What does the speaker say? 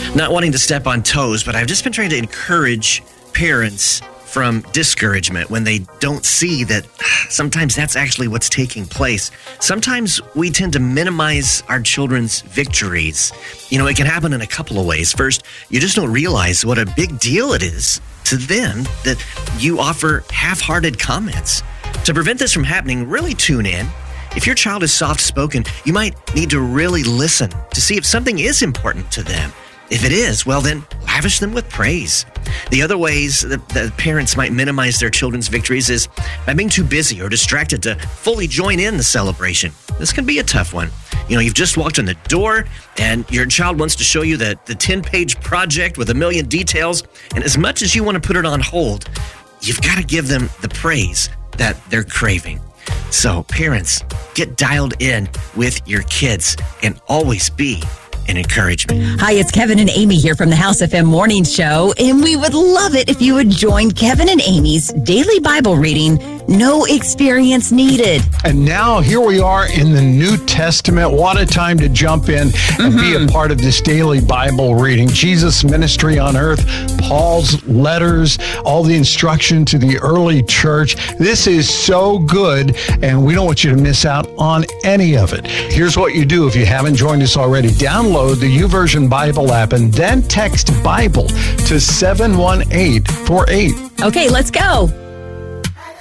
Not wanting to step on toes, but I've just been trying to encourage parents from discouragement when they don't see that sometimes that's actually what's taking place. Sometimes we tend to minimize our children's victories. It can happen in a couple of ways. First, you just don't realize what a big deal it is to them that you offer half-hearted comments. To prevent this from happening, really tune in. If your child is soft-spoken, you might need to really listen to see if something is important to them. If it is, well then, lavish them with praise. The other ways that parents might minimize their children's victories is by being too busy or distracted to fully join in the celebration. This can be a tough one. You've just walked in the door and your child wants to show you the 10-page project with a million details. And as much as you want to put it on hold, you've got to give them the praise that they're craving. So parents, get dialed in with your kids and always be an encouragement. Hi, it's Kevin and Amy here from the House FM Morning Show, and we would love it if you would join Kevin and Amy's daily Bible reading, No Experience Needed. And now here we are in the New Testament. What a time to jump in and be a part of this daily Bible reading. Jesus' ministry on earth, Paul's letters, all the instruction to the early church. This is so good, and we don't want you to miss out on any of it. Here's what you do if you haven't joined us already. Download the YouVersion Bible app and then text Bible to 71848. Okay, let's go.